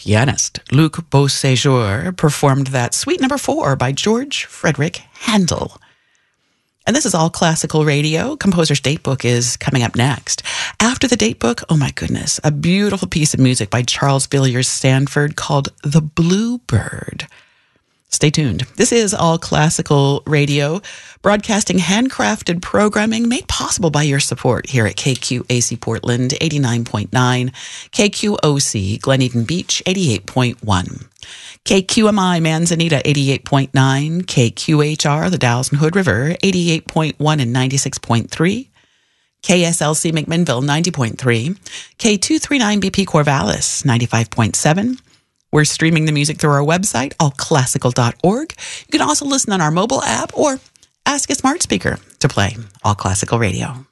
Pianist Luc Beauséjour performed that Suite Number 4 by George Frederick Handel. And this is All Classical Radio. Composer's Datebook is coming up next. After the Datebook, oh my goodness, a beautiful piece of music by Charles Villiers Stanford called The Bluebird. Stay tuned. This is All Classical Radio, broadcasting handcrafted programming made possible by your support here at KQAC Portland 89.9, KQOC Glen Eden Beach 88.1, KQMI Manzanita 88.9, KQHR The Dalles and Hood River 88.1 and 96.3, KSLC McMinnville 90.3, K239BP Corvallis 95.7. We're streaming the music through our website, allclassical.org. You can also listen on our mobile app or ask a smart speaker to play All Classical Radio.